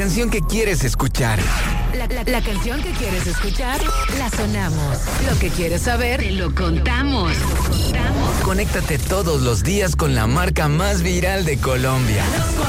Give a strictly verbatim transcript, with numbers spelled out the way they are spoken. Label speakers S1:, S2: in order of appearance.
S1: canción que quieres escuchar.
S2: La, la, la canción que quieres escuchar, la sonamos. Lo que quieres saber, te lo contamos. Contamos.
S1: Conéctate todos los días con la marca más viral de Colombia.